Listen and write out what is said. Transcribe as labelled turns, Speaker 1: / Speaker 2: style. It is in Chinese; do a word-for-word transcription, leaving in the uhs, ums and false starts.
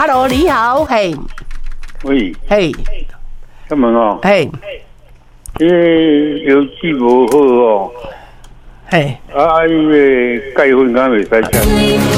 Speaker 1: ，Hello， 你好，嘿，
Speaker 2: 喂，
Speaker 1: 嘿，
Speaker 2: 开门哦，
Speaker 1: 嘿，
Speaker 2: 这油脂无好哦，
Speaker 1: 嘿。
Speaker 2: 啊，伊个钙粉敢袂使吃。